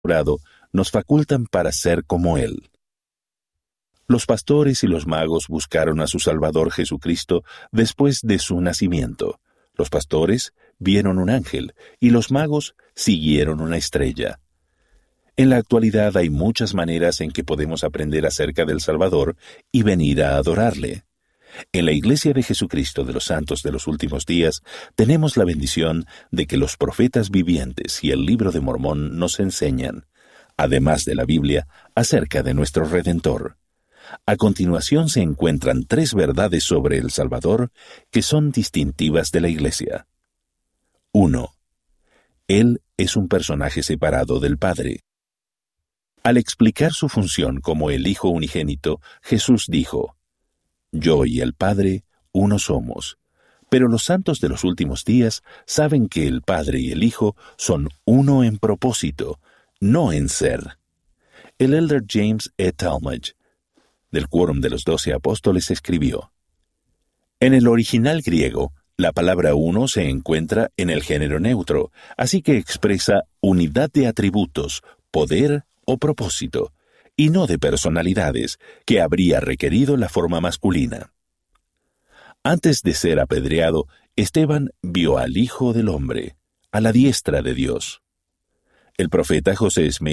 nos facultan para ser como Él. Los pastores y los magos buscaron a su Salvador Jesucristo después de su nacimiento. Los pastores vieron un ángel y los magos siguieron una estrella. En la actualidad hay muchas maneras en que podemos aprender acerca del Salvador y venir a adorarle. En la Iglesia de Jesucristo de los Santos de los Últimos Días tenemos la bendición de que los profetas vivientes y el Libro de Mormón nos enseñan, además de la Biblia, acerca de nuestro Redentor. A continuación se encuentran 3 verdades sobre el Salvador que son distintivas de la Iglesia. 1. Él es un personaje separado del Padre. Al explicar su función como el Hijo unigénito, Jesús dijo: Yo y el Padre uno somos. Pero los santos de los últimos días saben que el Padre y el Hijo son uno en propósito, no en ser. El elder James E. Talmage, del Quórum de los 12 Apóstoles, escribió: En el original griego, la palabra uno se encuentra en el género neutro, así que expresa unidad de atributos, poder o propósito, y no de personalidades, que habría requerido la forma masculina. Antes de ser apedreado, Esteban vio al Hijo del Hombre, a la diestra de Dios. El profeta José Smith